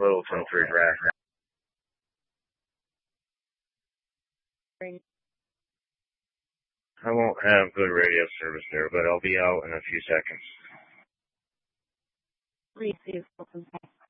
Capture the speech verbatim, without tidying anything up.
Littleton three Drac. I won't have good radio service there, but I'll be out in a few seconds. Receive.